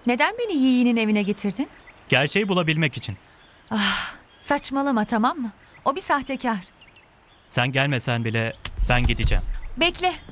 Neden beni Yiği'nin evine getirdin? Gerçeği bulabilmek için. Saçmalama, tamam mı? O bir sahtekar. Sen gelmesen bile ben gideceğim. Bekle.